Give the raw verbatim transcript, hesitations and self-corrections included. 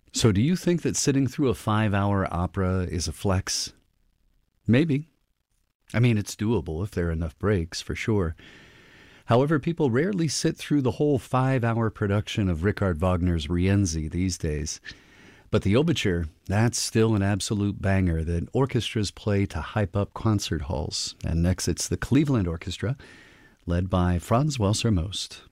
So do you think that sitting through a five-hour opera is a flex? Maybe. I mean, it's doable if there are enough breaks, for sure. However, people rarely sit through the whole five-hour production of Richard Wagner's Rienzi these days. But the overture, that's still an absolute banger that orchestras play to hype up concert halls. And next it's the Cleveland Orchestra, led by Franz Welser Most.